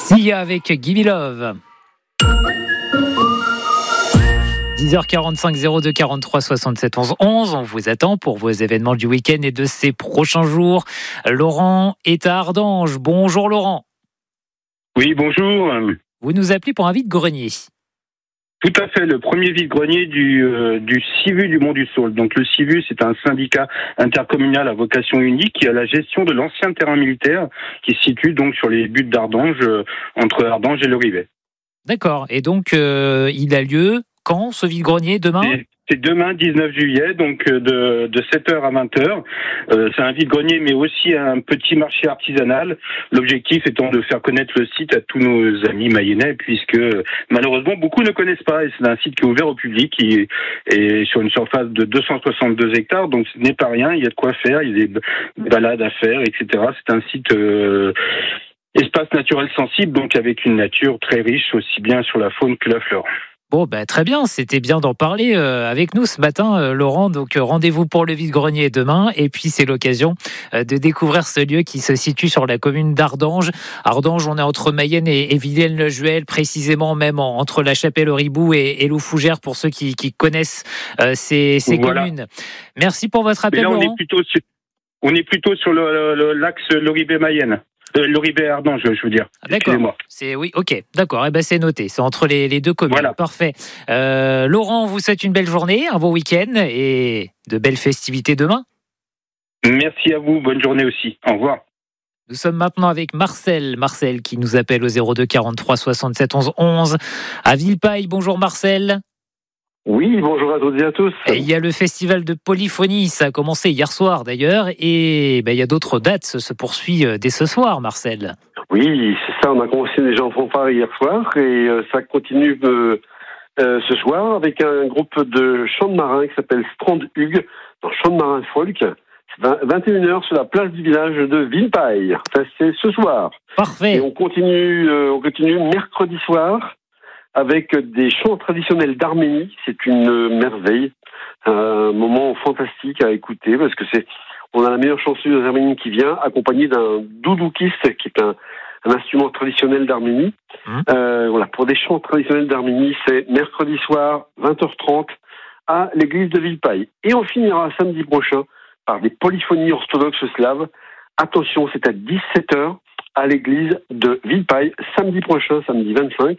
Sia avec Give Me Love. 10h45 02 43 67 11 11. On vous attend pour vos événements du week-end et de ces prochains jours. Laurent est à Ardange. Bonjour Laurent. Oui, bonjour. Vous nous appelez pour un vide-grenier. Tout à fait, le premier vide-grenier du CIVU du Mont du Saule. Donc le CIVU, c'est un syndicat intercommunal à vocation unique qui a la gestion de l'ancien terrain militaire qui se situe donc sur les buttes d'Ardange, entre Ardange et Le Rivet. D'accord, et donc il a lieu quand ce vide-grenier, demain ? C'est demain, 19 juillet, donc de 7h à 20h. C'est un vide-grenier, mais aussi un petit marché artisanal. L'objectif étant de faire connaître le site à tous nos amis mayennais, puisque malheureusement, beaucoup ne connaissent pas. Et c'est un site qui est ouvert au public, qui est sur une surface de 262 hectares, donc ce n'est pas rien. Il y a de quoi faire, il y a des balades à faire, etc. C'est un site... espace naturel sensible, donc avec une nature très riche, aussi bien sur la faune que la flore. Bon, très bien, c'était bien d'en parler avec nous ce matin, Laurent. Donc, rendez-vous pour le vide-grenier demain. Et puis, c'est l'occasion de découvrir ce lieu qui se situe sur la commune d'Ardange. Ardange, on est entre Mayenne et Villaines-le-Juel, précisément même entre la Chapelle-Ribou et Loufougères, pour ceux qui connaissent ces voilà. Communes. Merci pour votre appel, là, Laurent. On est plutôt sur l'axe Loribet-Mayenne. Loribet-Ardange, je veux dire. D'accord. Excusez-moi. Oui, ok, d'accord. C'est noté. C'est entre les deux communes. Voilà. Parfait. Laurent, on vous souhaite une belle journée, un bon week-end et de belles festivités demain. Merci à vous. Bonne journée aussi. Au revoir. Nous sommes maintenant avec Marcel. Marcel qui nous appelle au 02 43 67 11 11 à Villeparisis. Bonjour Marcel. Oui, bonjour à toutes et à tous. Et il y a le festival de polyphonie, ça a commencé hier soir d'ailleurs, et il y a d'autres dates, ça se poursuit dès ce soir, Marcel. Oui, c'est ça, on a commencé déjà en fanfare hier soir, et ça continue ce soir avec un groupe de chants de marins qui s'appelle Strand Hugues, dans Chants de marins folk. C'est 21h sur la place du village de Villeparisis. Ça, c'est ce soir. Parfait. Et on continue mercredi soir avec des chants traditionnels d'Arménie. C'est une merveille, un moment fantastique à écouter parce que on a la meilleure chanteuse d'Arménie qui vient, accompagnée d'un doudoukiste qui est un instrument traditionnel d'Arménie. Voilà, pour des chants traditionnels d'Arménie, c'est mercredi soir, 20h30, à l'église de Villeparisis. Et on finira samedi prochain par des polyphonies orthodoxes slaves. Attention, c'est à 17h à l'église de Villeparisis, samedi prochain, samedi 25.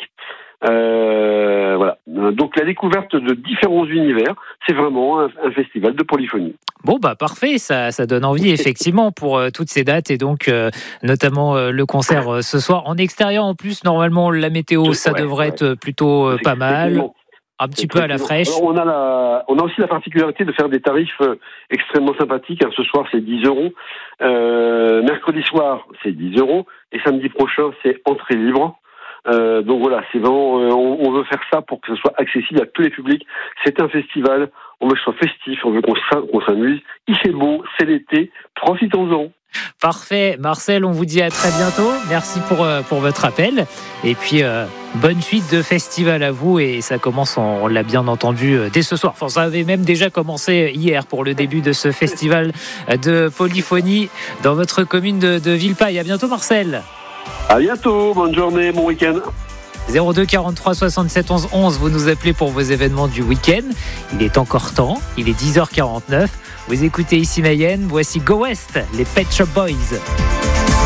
Voilà. Donc la découverte de différents univers, c'est vraiment un festival de polyphonie. Bon parfait, ça donne envie effectivement pour toutes ces dates et donc notamment le concert ce soir en extérieur en plus. Normalement la météo ça devrait être plutôt pas mal, un petit peu à la fraîche. Alors, on a aussi la particularité de faire des tarifs extrêmement sympathiques. Ce soir c'est 10 €, mercredi soir c'est 10 € et samedi prochain c'est entrée libre. Donc voilà, c'est vraiment, on veut faire ça pour que ce soit accessible à tous les publics. C'est un festival, on veut que ce soit festif, on veut qu'on s'amuse. Il fait beau, c'est l'été, profitons-en. Parfait, Marcel, on vous dit à très bientôt. Merci pour votre appel. Et puis, bonne suite de festival à vous. Et ça commence, on l'a bien entendu, dès ce soir. Enfin, ça avait même déjà commencé hier pour le début de ce festival de polyphonie dans votre commune de Villeparisis. À bientôt, Marcel. À bientôt, bonne journée, bon week-end. 02 43 67 11 11, vous nous appelez pour vos événements du week-end. Il est encore temps, il est 10h49. Vous écoutez ici Mayenne, voici Go West, les Pet Shop Boys.